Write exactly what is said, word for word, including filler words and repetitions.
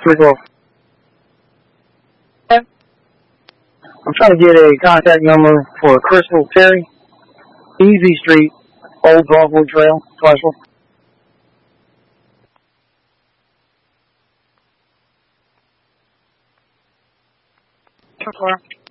three twelve. I'm trying to get a contact number for Crystal Terry, Easy Street, Old Dogwood Trail, Clarksville. Four.